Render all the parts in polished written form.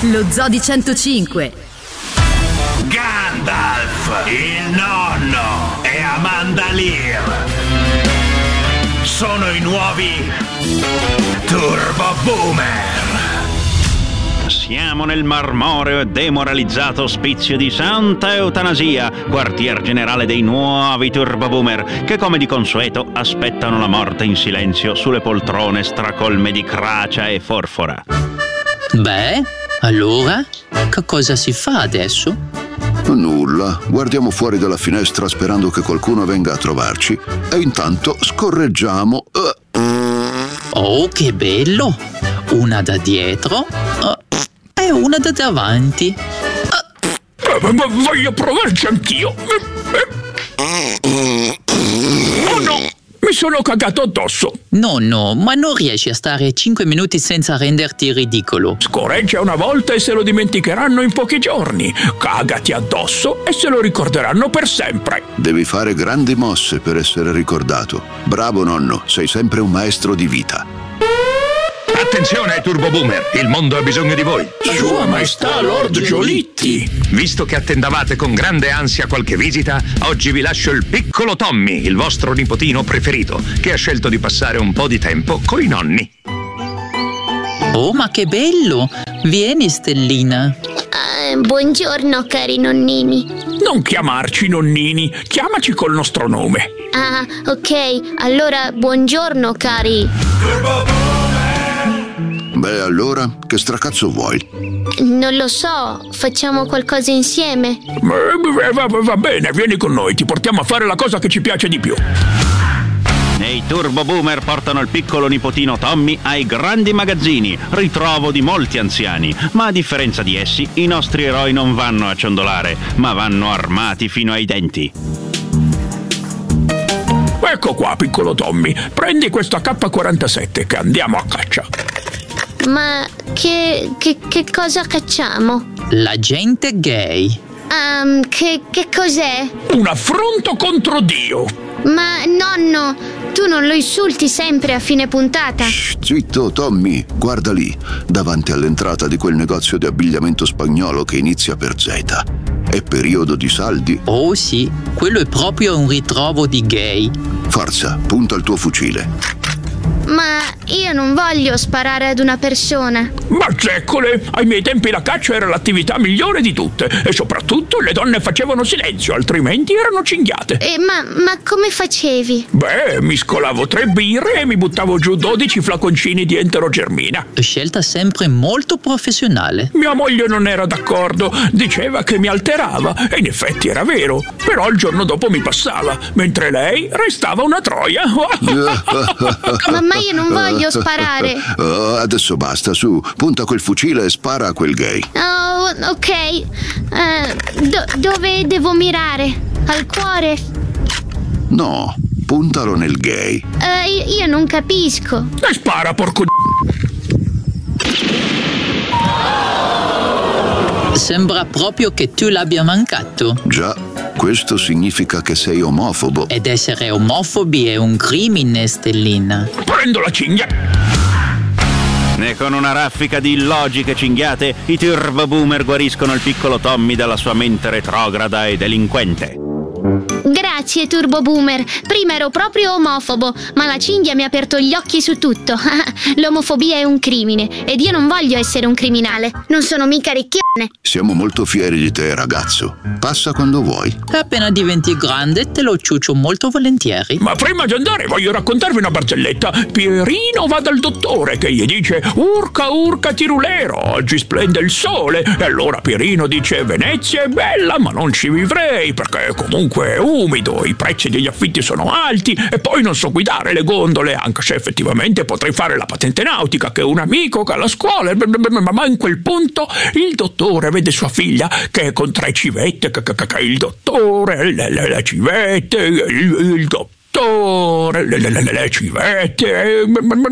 Lo Zoo di 105. Gandalf, il nonno e Amanda Lear sono i nuovi Turbo Boomer. Siamo nel marmoreo e demoralizzato ospizio di Santa Eutanasia, quartier generale dei nuovi Turbo Boomer, che come di consueto aspettano la morte in silenzio sulle poltrone stracolme di cracia e forfora. Beh, allora, che cosa si fa adesso? Nulla, guardiamo fuori dalla finestra sperando che qualcuno venga a trovarci e intanto scorreggiamo. Oh, che bello! Una da dietro e una da davanti. Voglio provarci anch'io. Oh no, mi sono cagato addosso. No, ma non riesci a stare 5 minuti senza renderti ridicolo. Scorreggia una volta e se lo dimenticheranno in pochi giorni. Cagati addosso e se lo ricorderanno per sempre. Devi fare grandi mosse per essere ricordato. Bravo nonno, sei sempre un maestro di vita. Attenzione Turbo Boomer, il mondo ha bisogno di voi. Sua Maestà Lord Giolitti. Visto che attendavate con grande ansia qualche visita, oggi vi lascio il piccolo Tommy, il vostro nipotino preferito, che ha scelto di passare un po' di tempo coi nonni. Oh, ma che bello! Vieni, Stellina. Buongiorno, cari nonnini. Non chiamarci nonnini, chiamaci col nostro nome. Ah, ok, allora buongiorno, cari. Beh, allora, che stracazzo vuoi? Non lo so, facciamo qualcosa insieme? Va bene, vieni con noi, ti portiamo a fare la cosa che ci piace di più. I Turbo Boomer portano il piccolo nipotino Tommy ai grandi magazzini, ritrovo di molti anziani, ma a differenza di essi, i nostri eroi non vanno a ciondolare, ma vanno armati fino ai denti. Ecco qua, piccolo Tommy, prendi questo AK-47 che andiamo a caccia. Ma che cosa cacciamo? La gente gay. Che cos'è? Un affronto contro Dio. Ma nonno, tu non lo insulti sempre a fine puntata? Shh, zitto, Tommy, guarda lì, davanti all'entrata di quel negozio di abbigliamento spagnolo che inizia per Z. È periodo di saldi. Oh sì, quello è proprio un ritrovo di gay. Forza, punta il tuo fucile. Ma io non voglio sparare ad una persona. Ma zeccole, ai miei tempi la caccia era l'attività migliore di tutte e soprattutto le donne facevano silenzio, altrimenti erano cinghiate. Ma come facevi? Beh, mi scolavo 3 birre e mi buttavo giù 12 flaconcini di enterogermina. Scelta sempre molto professionale. Mia moglie non era d'accordo, diceva che mi alterava e in effetti era vero, però il giorno dopo mi passava, mentre lei restava una troia. Ma io non voglio sparare. Oh, adesso basta, su, punta quel fucile e spara a quel gay. Oh, ok. Dove devo mirare? Al cuore? No, puntalo nel gay. Io non capisco. E spara, porco Sembra proprio che tu l'abbia mancato. Già, questo significa che sei omofobo. Ed essere omofobi è un crimine, Stellina. Prendo la cinghia. E con una raffica di illogiche cinghiate, i Turbo Boomer guariscono il piccolo Tommy dalla sua mente retrograda e delinquente. Grazie, Turbo Boomer. Prima ero proprio omofobo, ma la cinghia mi ha aperto gli occhi su tutto. L'omofobia è un crimine ed io non voglio essere un criminale. Non sono mica ricchione. Siamo molto fieri di te, ragazzo. Passa quando vuoi. Appena diventi grande te lo ciuccio molto volentieri. Ma prima di andare voglio raccontarvi una barzelletta. Pierino va dal dottore che gli dice: urca urca tirulero, oggi splende il sole. E allora Pierino dice: Venezia è bella ma non ci vivrei perché comunque è umido, i prezzi degli affitti sono alti e poi non so guidare le gondole, anche se effettivamente potrei fare la patente nautica che un amico che alla scuola. Ma in quel punto il dottore vede sua figlia che è con 3 civette, il dottore, le civette, il dottore, le civette,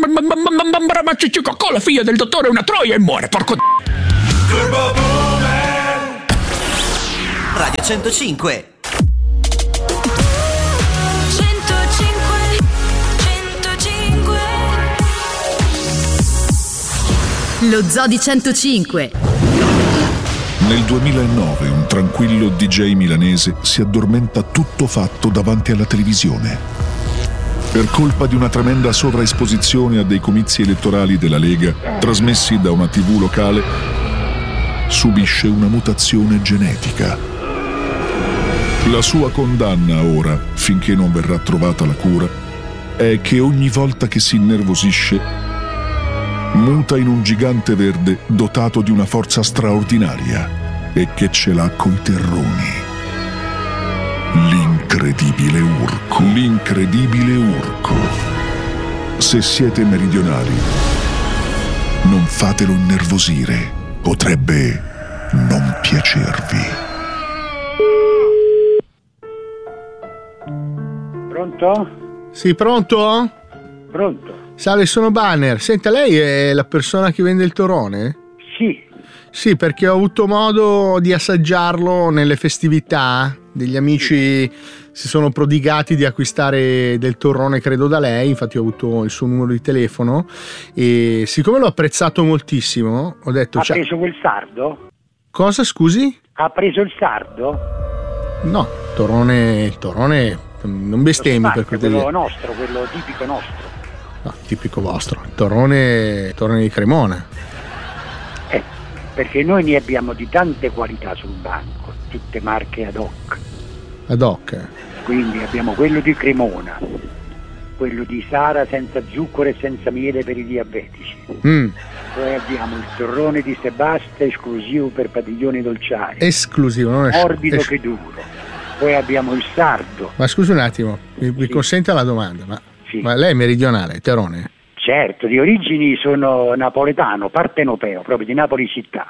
ma la figlia del dottore è una troia e muore, porco Turbo Boomer Radio 105. Lo Zoo di 105. Nel 2009 un tranquillo DJ milanese si addormenta tutto fatto davanti alla televisione. Per colpa di una tremenda sovraesposizione a dei comizi elettorali della Lega, trasmessi da una TV locale, subisce una mutazione genetica. La sua condanna ora, finché non verrà trovata la cura, è che ogni volta che si innervosisce muta in un gigante verde dotato di una forza straordinaria e che ce l'ha coi terroni. L'incredibile Urco. L'incredibile Urco. Se siete meridionali, non fatelo innervosire. Potrebbe non piacervi. Pronto? Sì, pronto? Pronto. Salve, sono Banner. Senta, lei è la persona che vende il torrone? Sì. Sì, perché ho avuto modo di assaggiarlo nelle festività. Degli amici si sono prodigati di acquistare del torrone, credo da lei, infatti ho avuto il suo numero di telefono e siccome l'ho apprezzato moltissimo ho detto... Ha preso quel sardo? Cosa, scusi? Ha preso il sardo? No, il torrone non bestemmi per cortesia. Quello nostro, quello tipico nostro. No, tipico vostro, il torrone di Cremona. Perché noi ne abbiamo di tante qualità sul banco, tutte marche ad hoc. Ad hoc? Quindi abbiamo quello di Cremona, quello di Sara senza zucchero e senza miele per i diabetici. Poi abbiamo il torrone di Sebasta esclusivo per padiglioni dolciari. Esclusivo, non è morbido che duro. Poi abbiamo il sardo. Ma scusi un attimo, mi consenta la domanda, ma lei è meridionale, Terone? Certo, di origini sono napoletano, partenopeo, proprio di Napoli città.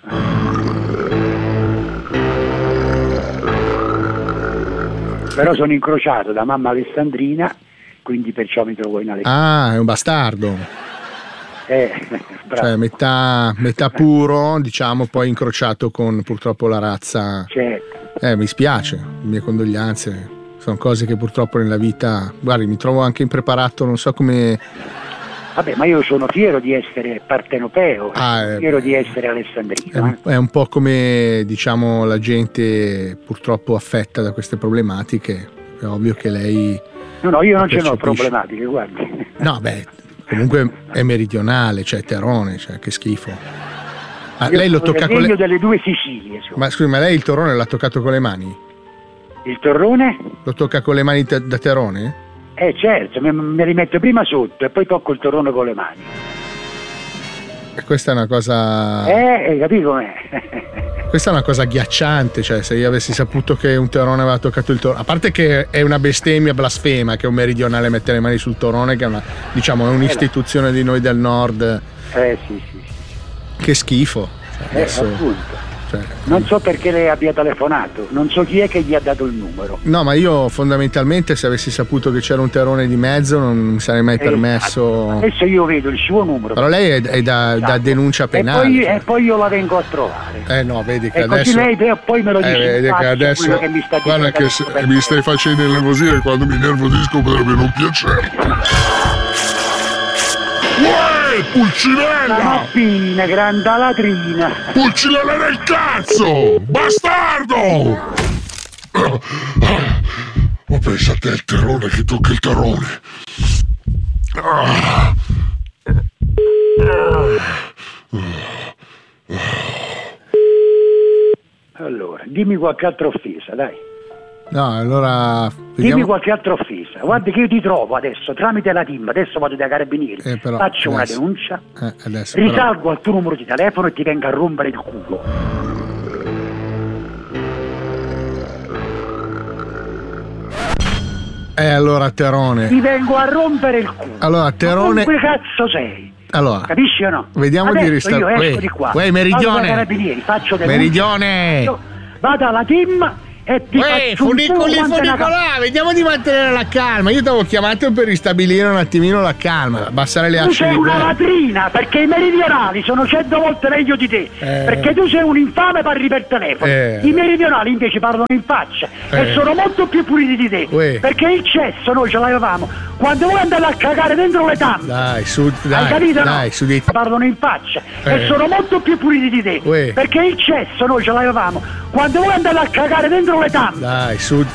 Però sono incrociato da mamma alessandrina, quindi perciò mi trovo in Alessandria. Ah, è un bastardo. Bravo. Cioè metà puro, diciamo, poi incrociato con purtroppo la razza. Certo. Mi spiace, le mie condoglianze. Sono cose che purtroppo nella vita, guardi, mi trovo anche impreparato, non so come... Vabbè, ma io sono fiero di essere partenopeo, fiero di essere alessandrino. È un po' come, diciamo, la gente purtroppo affetta da queste problematiche. È ovvio che lei... No, io non ce n'ho problematiche, guardi. No, comunque è meridionale, cioè Terone, cioè che schifo. Ma lei lo tocca con le... delle due Sicilie. Ma scusi, ma lei il torrone l'ha toccato con le mani? Il torrone? Lo tocca con le mani da Terone? Certo, mi rimetto prima sotto e poi tocco il torrone con le mani. E questa è una cosa... capito com'è? Questa è una cosa agghiacciante, cioè se io avessi saputo che un terone aveva toccato il torrone, a parte che è una bestemmia blasfema che un meridionale mette le mani sul torrone, che è una, diciamo, è un'istituzione di noi del nord. Sì. Che schifo. Adesso, appunto. Non so perché lei abbia telefonato, non so chi è che gli ha dato il numero. No, ma io fondamentalmente se avessi saputo che c'era un terone di mezzo non mi sarei mai permesso. Adesso io vedo il suo numero. Però lei è da denuncia penale. E poi io la vengo a trovare. No, vedi che e adesso. Così lei poi me lo dice. Vedi che adesso. Che mi sta guarda che mi stai facendo innervosire, quando mi innervosisco potrebbe non piacere. Pulcinella! La mappina, grande latrina! Pulcinella nel cazzo! Bastardo! Ma pensa a te il terrone che tocca il terrone. Allora, dimmi qualche altra offesa, dai. No, allora vediamo... Dimmi qualche altra offesa. Guarda che io ti trovo adesso tramite la team, adesso vado dai carabinieri, però, faccio una denuncia, adesso, risalgo al tuo numero di telefono e ti vengo a rompere il culo. Allora Terone. Ti vengo a rompere il culo. Allora Terone. Ma come cazzo sei? Allora, capisci o no? Vediamo adesso di ristare. Io esco di qua. Meridione. Vado dai carabinieri, faccio denuncia. Meridione. Vado alla team e ti faccio un funicolà, vediamo di mantenere la calma. Io ti avevo chiamato per ristabilire un attimino la calma, abbassare le ascelle. Tu sei una latrina, perché i meridionali sono 100 volte meglio di te, perché tu sei un infame, parli per telefono. I meridionali invece parlano in faccia e sono molto più puliti di te, perché il cesso noi ce l'avevamo quando voi andate a cagare dentro le tampe. Dai, su, dai, hai capito? Dai, no? su di... Parlano in faccia e sono molto più puliti di te, perché il cesso noi ce l'avevamo quando voi andate a cagare dentro le tampe. Dai, su,